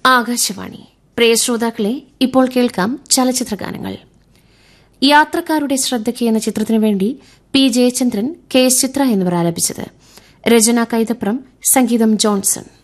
ആകാശവാണി. പ്രിയ ശ്രോതാക്കളെ, ഇപ്പോൾ കേൾക്കാം ചലച്ചിത്രഗാനങ്ങൾ. യാത്രക്കാരുടെ ശ്രദ്ധയ്ക്ക് എന്ന ചിത്രത്തിനുവേണ്ടി പി ജയചന്ദ്രൻ, കെ എസ് ചിത്ര എന്നിവർ ആലപിച്ചത്. രചന കൈതപ്രം, സംഗീതം ജോൺസൺ.